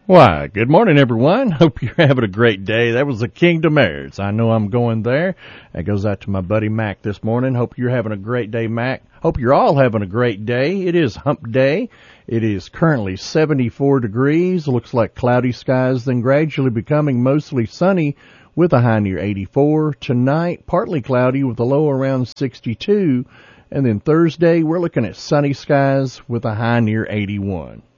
Why, good morning, everyone. Hope you're having a great day. That was the Kingdom Heirs. I know I'm going there. That goes out to my buddy Mac this morning. Hope you're having a great day, Mac. Hope you're all having a great day. It is hump day. It is currently 74 degrees. Looks like cloudy skies, then gradually becoming mostly sunny with a high near 84. Tonight, partly cloudy with a low around 62. And then Thursday, we're looking at sunny skies with a high near 81.